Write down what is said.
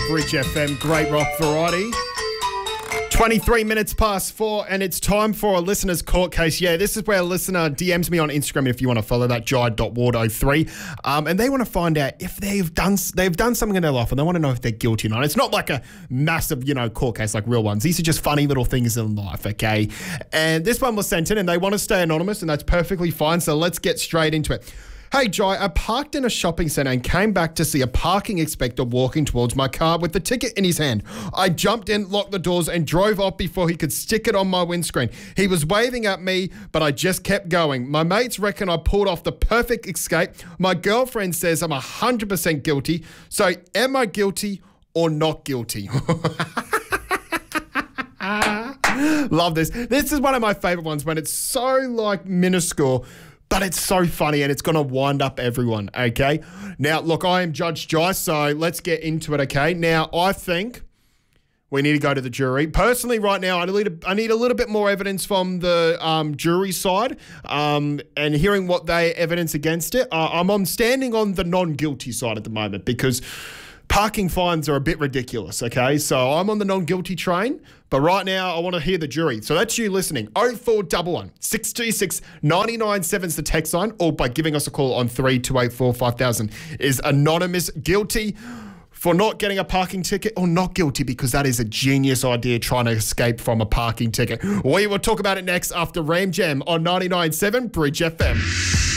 Bridge FM, great rock variety. 23 minutes past 4, and it's time for a listener's court case. Yeah, this is where a listener DMs me on Instagram if you want to follow that, jai.ward03. And they want to find out if they've done something in their life, and they want to know if they're guilty or not. It's not like a massive, court case like real ones. These are just funny little things in life, okay? And this one was sent in, and they want to stay anonymous, and that's perfectly fine. So let's get straight into it. Hey, Jai, I parked in a shopping centre and came back to see a parking inspector walking towards my car with the ticket in his hand. I jumped in, locked the doors and drove off before he could stick it on my windscreen. He was waving at me, but I just kept going. My mates reckon I pulled off the perfect escape. My girlfriend says I'm 100% guilty. So am I guilty or not guilty? Love this. This is one of my favourite ones when it's so minuscule, but it's so funny and it's going to wind up everyone, okay? Now, look, I am Judge Jai, so let's get into it, okay? Now, I think we need to go to the jury. Personally, right now, I need a little bit more evidence from the jury side and hearing what they evidence against it. I'm standing on the non-guilty side at the moment because parking fines are a bit ridiculous, okay? So I'm on the non-guilty train, but right now I want to hear the jury. So that's you listening. 0411 626 997 is the text line, or by giving us a call on 3284 5000. Is anonymous guilty for not getting a parking ticket or not guilty because that is a genius idea trying to escape from a parking ticket? We will talk about it next after Ram Jam on 99.7 Bridge FM.